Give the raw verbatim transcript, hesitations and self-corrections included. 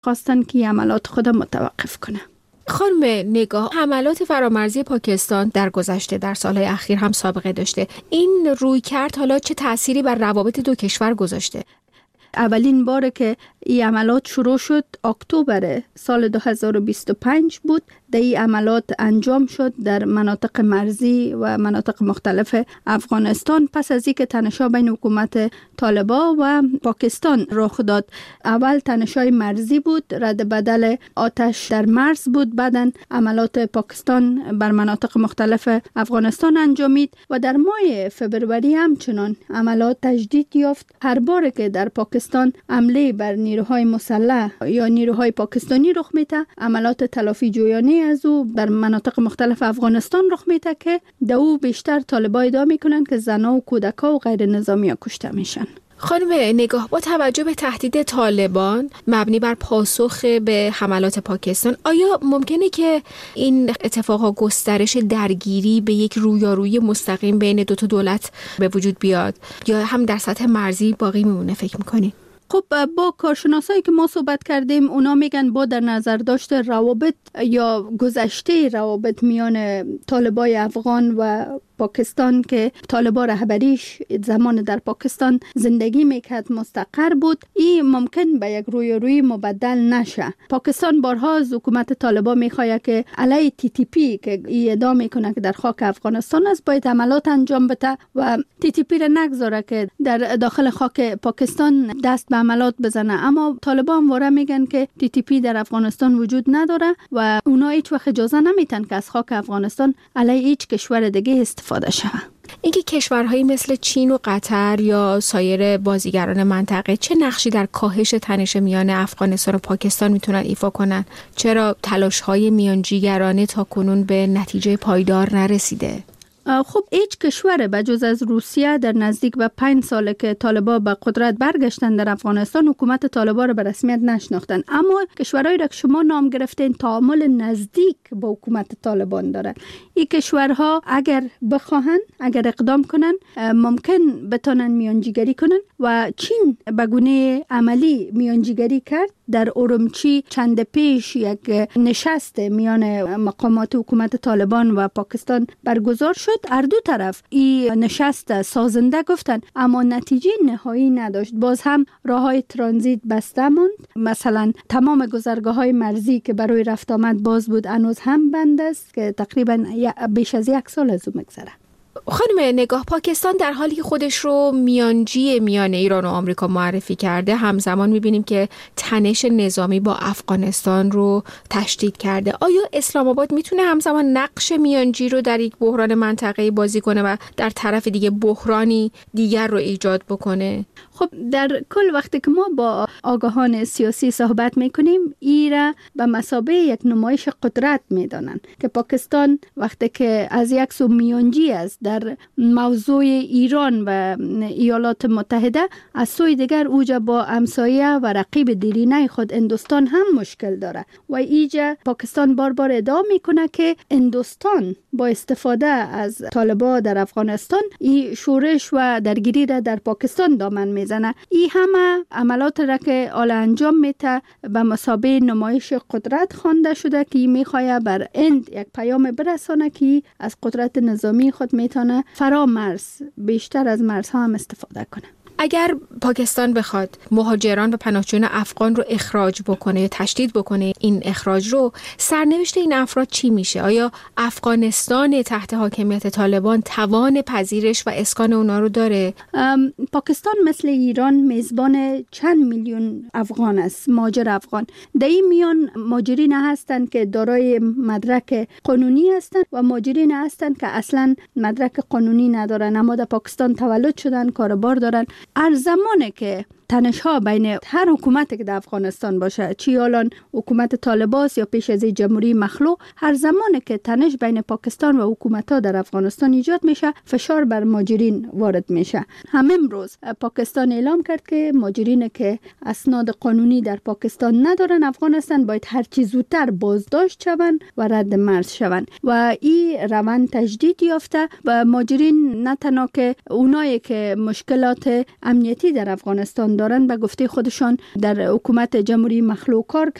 خواستن که عملات خود متوقف کنه. خانم نگاه، حملات فرامرزی پاکستان در گذشته در سالهای اخیر هم سابقه داشته. این رویکرد حالا چه تأثیری بر روابط دو کشور گذاشته؟ اولین باره که این عملات شروع شد اکتبر سال دو هزار و بیست و پنج بود. در این عملات انجام شد در مناطق مرزی و مناطق مختلف افغانستان پس از اینکه تنش‌ها بین حکومت طالبان و پاکستان رخ داد. اول تنش‌های مرزی بود، رد بدل آتش در مرز بود، بعداً عملات پاکستان بر مناطق مختلف افغانستان انجامید و در ماه فبروری همچنان عملات تجدید یافت. هر باره که در پاکستان حمله بر نیروهای مسلح یا نیروهای پاکستانی رخ میده، عملات تلافی جویانه از او در مناطق مختلف افغانستان رخ میده که در او بیشتر طالبان ادعا میکنن که زنها و کودک‌ها و غیر نظامی‌ها کشته میشن. خانم نگاه، با توجه به تهدید طالبان مبنی بر پاسخ به حملات پاکستان، آیا ممکنه که این اتفاقها گسترش درگیری به یک رویارویی مستقیم بین دو تا دولت به وجود بیاد یا هم در سطح مرزی باقی میمونه فکر میکنی؟ خب با کارشناسایی که ما صحبت کردیم اونا میگن با در نظر داشته روابط یا گذشته روابط میان طالبای افغان و پاکستان که طالبان رهبریش زمان در پاکستان زندگی میکرد مستقر بود، این ممکن به یک رویارویی مبدل نشه. پاکستان بارها از حکومت طالبان میخواد که علیه تی تی پی که ادعا میکنه که در خاک افغانستان است باید عملات انجام بده و تی تی پی را نگذاره که در داخل خاک پاکستان دست به عملات بزنه. اما طالبان واره میگن که تی تی پی در افغانستان وجود نداره و اونا هیچ وقت اجازه نمیتن که از خاک افغانستان علیه هیچ کشور دیگه استفاده شه. اینکه کشورهایی مثل چین و قطر یا سایر بازیگران منطقه چه نقشی در کاهش تنش میان افغانستان و پاکستان میتونن ایفا کنن؟ چرا تلاش‌های میانجیگرانه تا کنون به نتیجه پایدار نرسیده؟ خب هیچ کشور بجز از روسیه در نزدیک به پنج ساله که طالبان به قدرت برگشتن در افغانستان حکومت طالبان را به رسمیت نشناختن، اما کشورهایی را که شما نام گرفتین تعامل نزدیک با حکومت طالبان دارن. این کشورها اگر بخواهن، اگر اقدام کنن، ممکن بتونن میانجیگری کنن و چین به گونه عملی میانجیگری کرد. در اورمچی چند پیش یک نشست میان مقامات حکومت طالبان و پاکستان برگزار شد. هر دو طرف این نشست سازنده گفتن اما نتیجه نهایی نداشت. باز هم راههای ترانزیت بسته ماند. مثلا تمام گذرگاه‌های مرزی که برای رفت آمد باز بود هنوز هم بند است که تقریبا بیش از یک سال از اون میگذره. خانم نگاه، پاکستان در حالی که خودش رو میانجی میان ایران و آمریکا معرفی کرده، همزمان میبینیم که تنش نظامی با افغانستان رو تشدید کرده. آیا اسلام آباد میتونه همزمان نقش میانجی رو در یک بحران منطقه‌ای بازی کنه و در طرف دیگه بحرانی دیگر رو ایجاد بکنه؟ خب در کل وقتی که ما با آگاهان سیاسی صحبت میکنیم، ایرا به مثابه یک نمایش قدرت میدانن که پاکستان وقتی که از یک سو میانجی است در موضوع ایران و ایالات متحده، از سوی دیگر اوجا با همسایه و رقیب دیرینه خود هندوستان هم مشکل داره و ایجا پاکستان بار بار ادعا میکنه که هندوستان با استفاده از طالبان در افغانستان این شورش و درگیری را در پاکستان دامن میزنه. این همه عملات را که حالا انجام میده به مثابه نمایش قدرت خوانده شده که میخواد بر هند یک پیام برسانه که از قدرت نظامی خود میتونه فرا مرز بیشتر از مرزها هم استفاده کنه. اگر پاکستان بخواد مهاجران و پناهجویان افغان رو اخراج بکنه یا تشدید بکنه این اخراج رو، سرنوشت این افراد چی میشه؟ آیا افغانستان تحت حاکمیت طالبان توان پذیرش و اسکان اونا رو داره؟ پاکستان مثل ایران میزبان چند میلیون افغان است، مهاجر افغان. در این میان مهاجرین هستند که دارای مدرک قانونی هستند و مهاجرین هستند که اصلا مدرک قانونی ندارن اما در پاکستان تولد شدن، کاربار دارن. هر زمانه که تنش‌ها بین هر حکومتی که در افغانستان باشه، چی الان حکومت طالبان یا پیش از جمهوری مخلوع، هر زمانی که تنش بین پاکستان و حکومت‌ها در افغانستان ایجاد میشه، فشار بر مهاجرین وارد میشه. هم امروز پاکستان اعلام کرد که مهاجرین که اسناد قانونی در پاکستان ندارن افغانستان باید هر چه زودتر بازداشت شوند و رد مرز شوند و این روند تجدید یافته و مهاجرین نه تنها که اونایی که مشکلات امنیتی در افغانستان دارند به گفته خودشان در حکومت جمهوری مخلوع کار